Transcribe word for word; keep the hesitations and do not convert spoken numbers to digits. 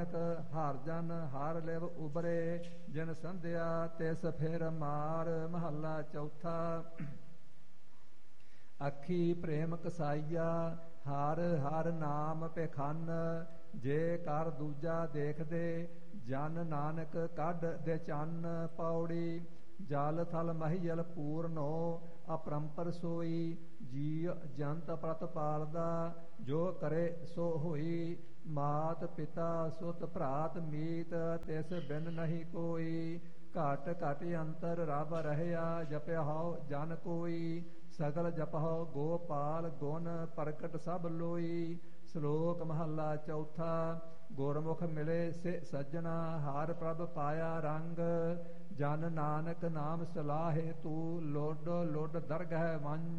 ਨਾਨਕ ਹਰ ਜਨ ਹਰ ਲਿਵ ਉਬਰੇ, ਜਿਨ ਸੰਧਿਆ ਤਿਸ ਫਿਰ ਮਾਰ। ਮਹੱਲਾ ਚੌਥਾ। ਅੱਖੀ ਪ੍ਰੇਮ ਕਸਾਈਆ, ਹਰ ਹਰ ਨਾਮ ਪਖੰਨ। ਜੇ ਕਰ ਦੂਜਾ ਦੇਖਦੇ, ਜਨ ਨਾਨਕ ਕੱਢ ਦੇ ਚੰਨ। ਪੌੜੀ। ਜਲ ਥਲ ਮਹੀਲ ਪੂਰਨੋ, ਅਪਰੰਪਰ ਸੋਈ। ਜੀ ਜੰਤ ਪ੍ਰਤਪਾਲਦਾ, ਜੋ ਕਰੇ ਸੋ ਹੋਈ। ਮਾਤ ਪਿਤਾ ਸੁਤ ਭਰਾਤ ਮੀਤ, ਤਿਸ ਬਿਨ ਨਹੀਂ ਕੋਈ। ਘਟ ਘਟ ਅੰਤਰ ਰਬ ਰਹਿਆ, ਜਪਿਆ ਹਉ ਜਨ ਕੋਈ। ਸਗਲ ਜਪਹੁ ਗੋਪਾਲ ਗੁਣ, ਪ੍ਰਗਟ ਸਭ ਲੋਈ। ਸ਼ਲੋਕ ਮਹੱਲਾ ਚੌਥਾ। ਗੁਰਮੁਖ ਮਿਲੇ ਸੇ ਸੱਜਣਾ, ਹਰ ਪ੍ਰਭ ਪਾਇਆ ਰੰਗ। ਜਨ ਨਾਨਕ ਨਾਮ ਸਲਾਹੇ ਤੂ, ਲੋਡ ਲੋਡ ਦਰਗਹਿ ਵੰਜ।